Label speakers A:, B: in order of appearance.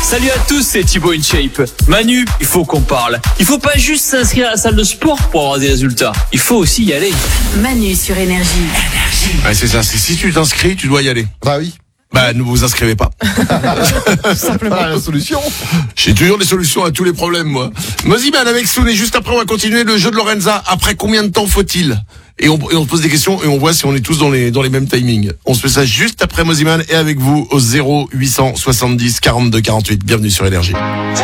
A: Salut à tous, c'est Thibaut InShape. Manu, il faut qu'on parle. Il faut pas juste s'inscrire à la salle de sport pour avoir des résultats. Il faut aussi y aller.
B: Manu sur Énergie.
C: Ouais, c'est ça, c'est si tu t'inscris, tu dois y aller.
D: Bah oui.
C: Bah, ne vous inscrivez pas.
D: Simplement la solution.
C: J'ai toujours des solutions à tous les problèmes, moi. Moziman avec Soun, et juste après, on va continuer le jeu de Lorenza. Après combien de temps faut-il? Et on se pose des questions et on voit si on est tous dans les mêmes timings. On se fait ça juste après Moziman et avec vous au 0870 42 48. Bienvenue sur Énergie.